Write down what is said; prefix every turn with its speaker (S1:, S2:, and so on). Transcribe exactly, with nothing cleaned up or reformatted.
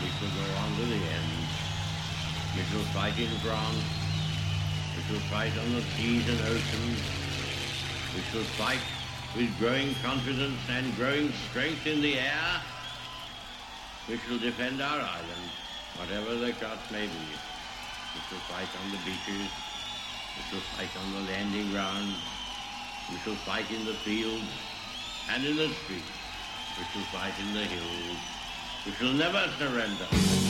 S1: We shall go on to the end. We shall fight in France. We shall fight on the seas and oceans. We shall fight with growing confidence and growing strength in the air. We shall defend our island, whatever the cost may be. We shall fight on the beaches. We shall fight on the landing grounds. We shall fight in the fields and in the streets. We shall fight in the hills. We shall never surrender.